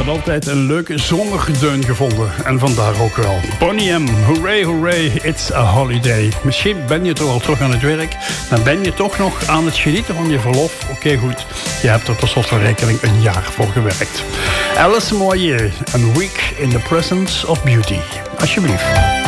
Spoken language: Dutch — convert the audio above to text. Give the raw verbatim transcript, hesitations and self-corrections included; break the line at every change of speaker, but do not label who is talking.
had altijd een leuke zomergedeun gevonden. En vandaar ook wel. Boney M, hooray, hooray, it's a holiday. Misschien ben je toch al terug aan het werk. Dan ben je toch nog aan het genieten van je verlof. Oké, okay, goed. Je hebt er per slot van rekening een jaar voor gewerkt. Alice Moyer, A Week in the Presence of Beauty. Alsjeblieft.